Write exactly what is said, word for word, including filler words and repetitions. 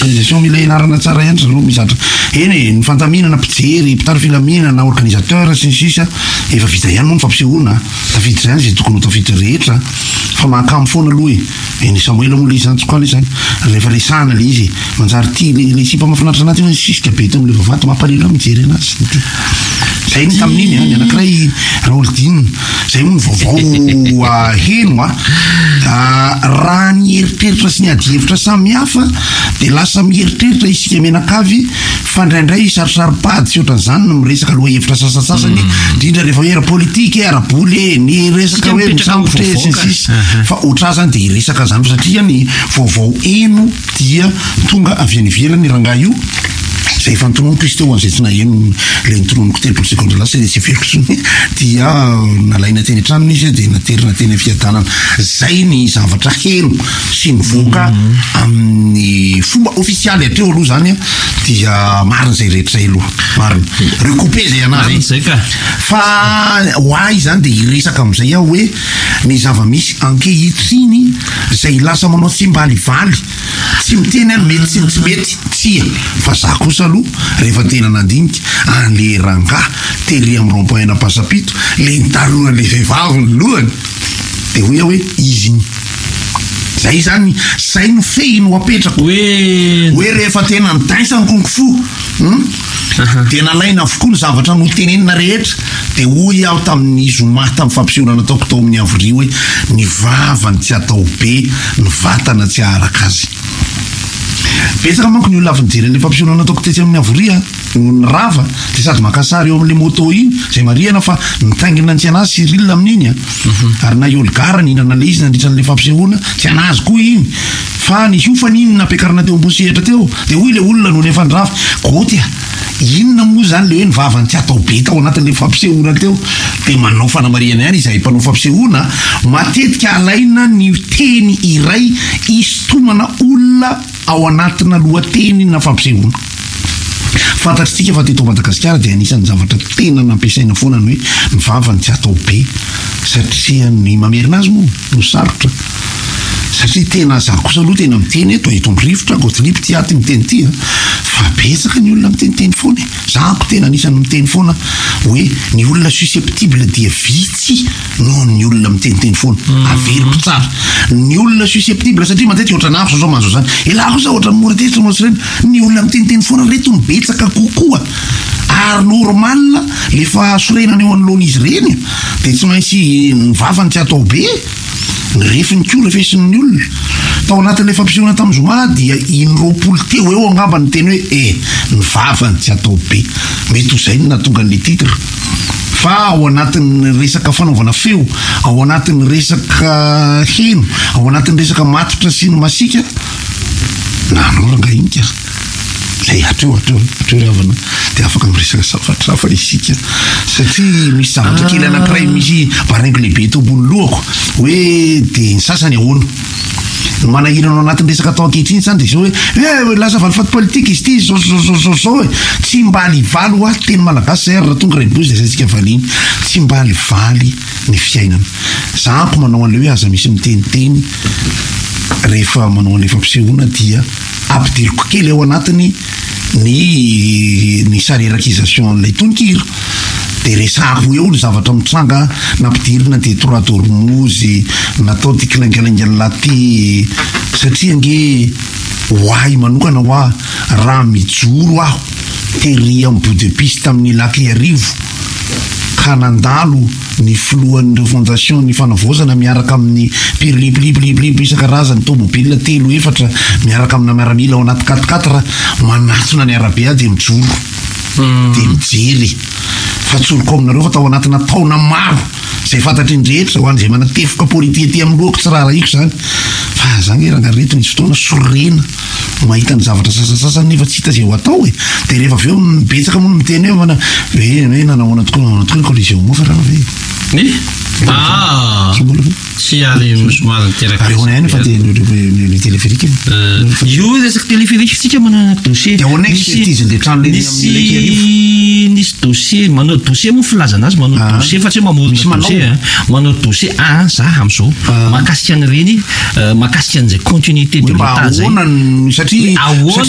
organisation mila ianarana tsara ihany zareo mizatra eny ny fandaminana mpijery mpitary filaminana organisateur sy ny sisa efa vita ihany moa ny fampisehoana tafiditra ihany zay tokony ho tafiditra rehetra fa mahakamo foana aloha e eny Samuel moa le izany tsokoala izany rehefa resahana le izy manjary ty le sipa mahafinaritra anaty hoe sisika be teo le vavato mampalelo mijery anazy zay ny tamin'iny any anankiray Raoldine zay moa ny vaovao heno a raha ny eritreritra sy ny adihevitra samy hafa de lasa mieritreritra isika menakavy fa indraindray sarosarom-pady sy ohatran'izany no miresaka aloha hevitra sasasasany indrindra rehefa hoe ara-politika ara-boly ny resaka hoe misambotra sy ny sisa fa ohatrazany de iresaka zany fa satria ny vaovao eno dia tonga avy any ivelany rangahy io zay efa nitonono Kristo an'izay tsy naheno le nitononoko telopolo sekondy lasa de tsy velotrony dia nalaina teny an-tranony izy de naterina teny fiadanana zay ny zavatra heno sy mivoaka amin'ny fomba ofisialy atreo aloha zany dia marina zay rehetra zay aloha marina recoupé zay anazy fa hoay zany de iresaka am'izay aho hoe ny zava-misy ankehitriny zay lasa manao tsimbalivaly tsy miteny any mety sy tsy mety tsia fa za kosa aloha rehefa tena nandinika an'le ranga tery amin'ny rond-point na pasapito le nitalona le vehivavy ny lohany de hoe hoe izy zay zany zay no fei no apetrako hoe hoe rehefa tena nidaisany kongofo de nalaina avokoa ny zavatra no tenenina rehetra de hoy aho tamin'ny zoma tamin'ny fampisehoana nataoko tao amin'ny avoria hoe ny vavany tsy atao be ny vatana tsy aharaka azy betsaka manko ny olona avy nijery le fampisehoana nataoko tetsy amin'ny avoria ny rava de sady makasary eo amin'le moto iny zay mariana fa nitaingina tsy anazy Cyril amin'iny ary na iolgara nihinana le izy nandritra n'le fampisehoana tsy anazy koa iny fa ny hiofany iny napekarana teo ambony sehatra teo de hoy le olona no nefa ndrava gotya inona moa zany le hoe ny vavany tsy atao be tao anatin'le fampisehoana teo de manao fanamariana ihany izy mpanao fampisehoana matetika alaina ny teny iray isotomana olona ao anatina lohateny na fampisehoana fantatritsika fa teto Madagasikara dia anisan'ny zavatra tena nampiasaina foana ny hoe ny vavany tsy atao be satria ny mamerina azy moa no sarotra satria tena za kosa aloha tena miteny eto eto amirivotra Gottlieb ty aty miteny ty fa betsaka ny olona miteniteny foana zako tena anisan'ny miteny foana hoe ny olona susceptible dia vitsy noho ny olona miteniteny foana averiko tsara ny olona susceptible satria matetika ohatra nafo zao mahazo zany ela kosa ohatra mora tetitra mos reny ny olona miteniteny foana reto mibetsaka kokoa ary normal lefa sorenany eo anoloan'izy reny de tsy maintsy ny vavany tsy atao be ny refiny koa refesin'ny olona tao anatin'le fampisehoana tamin'ny zoma dia in-roapolo teo eo angamba ny teny hoe e ny vavany tsy atao be mety ho zay no nahatonga an'le titre fa ao anatin'ny resaka fanaovana feo ao anatin'ny resaka heno ao anatin'ny resaka matotra sy ny masika nanoranga iny ka zay atreo atreo atreo ravana de afaka miresaka zavatra hafa isika satria misy zavatra kely anankiray misy barengo lehibe eto ambony lohako hoe de ny sasany ahoana manahirana ao anatin'ny resaka atao ankehitriny zany de zao hoe lasa valifaty politika izy ty zao zao zao zao e tsy mbaly valy ho aty teny malagasy zay raha tonga renibozy de zaysika valiny tsy mbaly valy ny fiainana zako manao an'le hoe aza misy miteniteny rehefa manao an'le fampisehoana dia ampidiriko kely ao anatiny ny ny sarerakisation n'ilay tononkira de resako eo ny zavatra mitranga nampidirina de trois dormozy natao ty kilangalangalany laty satria nge hoay manokana hoa raha mijoro aho tery amin'ny bout de piste tamin'ny laky arivo ka nandalo ny filohan'ireo fondation ny fanavozana miaraka amin'ny pirilipliplipliplipi isan-karazany tomobile telo efatra miaraka amina miaramila ao anaty quatre-quatre manatsona ny arabe a de mijoro de mijery fa tsoroko aminareo fa tao anatina taona maro zay fantatry ny rehetra ho an'izay manatefoka politika ty amin'ny lohako tsy raha rahiko zany fa zany hoe rangareto nisy fotoana sorena mahita ny zavatra sasasasany nefa tsy hita zay ho atao e de rehefa avy eo mibetsaka moa miteny hoe mana hoe nanahoana tokoa nanahoana tokoa ny collision moa fa raha ve ni ah si ali somary niteraka ary hoana ihany fa le téléphérique io resaka téléphérique sika manana dossier de hoana expertise le trano le nisy nisy dossier manao dossier moa filaza anazy manao dossier fa tsy mamorona dossier manao dossier a za am'izao mahakasika an'ireny mahakasika an'izay continuité de l'état zay satria